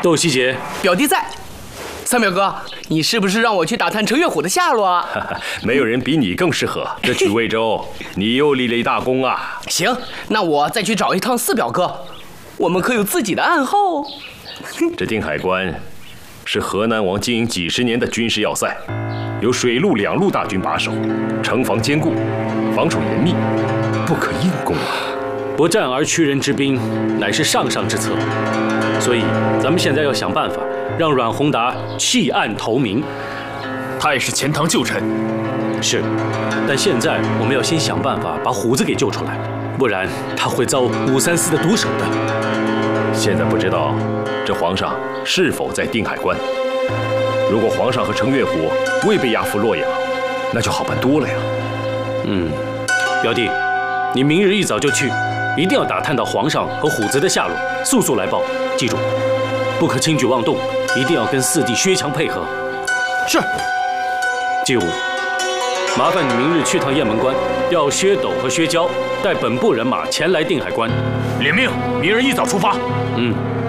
窦希杰， 表弟在。三表哥，你是不是让我去打探程月虎的下落啊？ 没有人比你更适合。这去魏州，你又立了一大功啊！ 行，那我再去找一趟四表哥。我们可有自己的暗号？ 这定海关是河南王经营几十年的军事要塞，有水陆两路大军把守，城防坚固，防守严密，不可硬攻啊！ 不战而屈人之兵，乃是上上之策。所以，咱们现在要想办法，让阮宏达弃暗投明。 他也是钱塘旧臣。 是，但现在我们要先想办法把虎子给救出来，不然他会遭534的毒手的。 现在不知道这皇上是否在定海关。如果皇上和程月虎未被押赴洛阳，那就好办多了呀。 表弟，你明日一早就去，一定要打探到皇上和虎子的下落，速速来报。记住，不可轻举妄动，一定要跟四弟薛强配合。 是。 季武，麻烦你明日去趟雁门关，调薛斗和薛娇带本部人马前来定海关。 领命，明日一早出发。